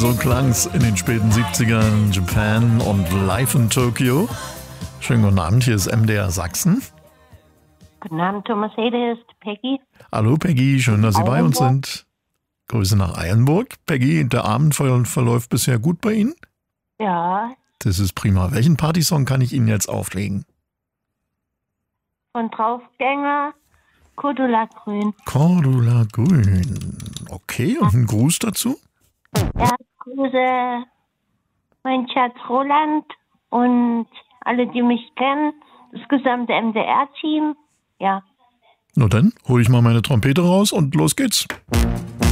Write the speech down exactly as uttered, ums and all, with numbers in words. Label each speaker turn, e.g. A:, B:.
A: So klang's in den späten siebzigern, Japan und live in Tokio. Schönen guten Abend, hier ist M D R Sachsen.
B: Guten Abend, Thomas Hede, hier ist Peggy.
A: Hallo Peggy, schön, dass Sie bei uns
B: Eilenburg.
A: sind. Grüße nach Eilenburg. Peggy, der Abend ver- verläuft bisher gut bei Ihnen?
B: Ja,
A: Das ist prima. Welchen Partysong kann ich Ihnen jetzt auflegen?
B: von Draufgänger, Cordula Grün.
A: Cordula Grün. Okay, und ein Gruß dazu?
B: Ja, Grüße, mein Schatz Roland und alle, die mich kennen, das gesamte M D R-Team. Ja.
A: Na dann, hole ich mal meine Trompete raus und los geht's.